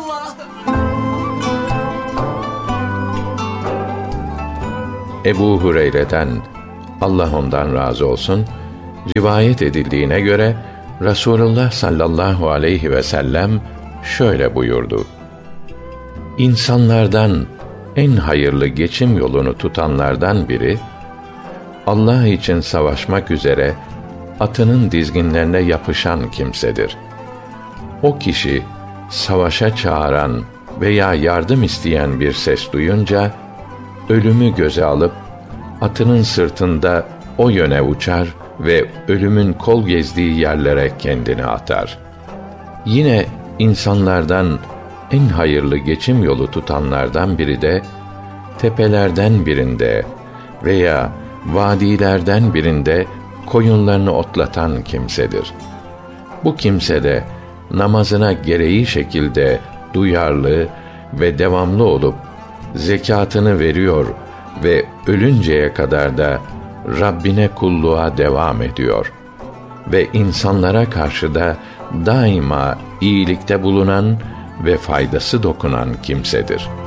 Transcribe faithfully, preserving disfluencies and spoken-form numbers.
Allah. Ebu Hureyre'den, Allah ondan razı olsun, rivayet edildiğine göre Resulullah sallallahu aleyhi ve sellem şöyle buyurdu: İnsanlardan en hayırlı geçim yolunu tutanlardan biri, Allah için savaşmak üzere atının dizginlerine yapışan kimsedir. O kişi savaşa çağıran veya yardım isteyen bir ses duyunca ölümü göze alıp atının sırtında o yöne uçar ve ölümün kol gezdiği yerlere kendini atar. Yine insanlardan en hayırlı geçim yolu tutanlardan biri de tepelerden birinde veya vadilerden birinde koyunlarını otlatan kimsedir. Bu kimse de namazına gereği şekilde duyarlı ve devamlı olup zekatını veriyor ve ölünceye kadar da Rabbine kulluğa devam ediyor ve insanlara karşı da daima iyilikte bulunan ve faydası dokunan kimsedir.